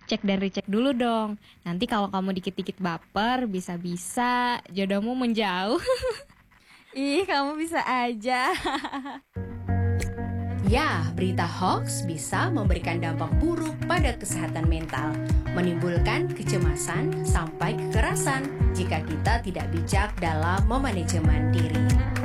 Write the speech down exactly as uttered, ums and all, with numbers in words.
cek dan recheck dulu dong. Nanti kalau kamu dikit-dikit baper, bisa-bisa jodohmu menjauh. Ih, kamu bisa aja. Ya, berita hoax bisa memberikan dampak buruk pada kesehatan mental, menimbulkan kecemasan sampai kekerasan jika kita tidak bijak dalam memanajemen diri.